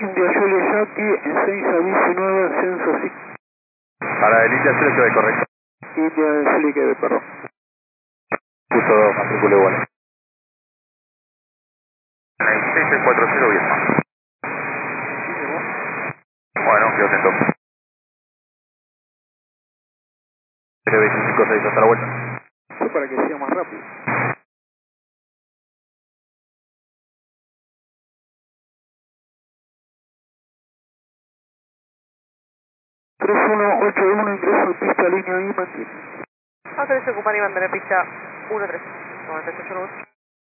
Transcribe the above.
India Julia Jackie, en 6 a 19, ascenso 5. Para el India Julia quede correcto. India Julia quede, perdón. Puso matrícula igual. 6640 bien. Bueno, quedo atento. 25-6 hasta la vuelta. Eso para que sea más rápido. 3181, ingreso en pista línea I, mantiene. Autorizo ocupar y mantener pista 13, 98